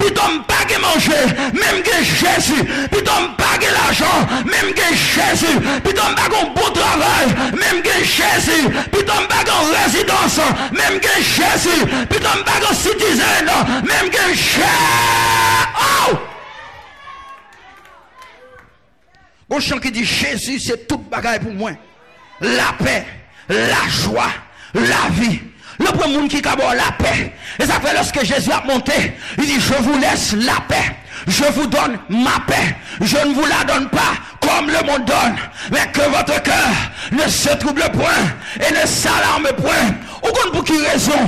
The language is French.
puis t'as pas que manger, même que Jésus, puis t'as pas que l'argent, même que Jésus, puis t'as pas qu'un beau travail, même que Jésus, puis t'as pas qu'une résidence, même que Jésus, puis t'as pas qu'un citizen, même que Jésus. Oh! Bon chant qui dit Jésus, c'est tout bagaille pour moi. La paix, la joie, la vie. Le premier monde qui a la paix. Et ça fait lorsque Jésus a monté, il dit, je vous laisse la paix. Je vous donne ma paix. Je ne vous la donne pas comme le monde donne. Mais que votre cœur ne se trouble point et ne s'alarme point. Ou pour qui raison?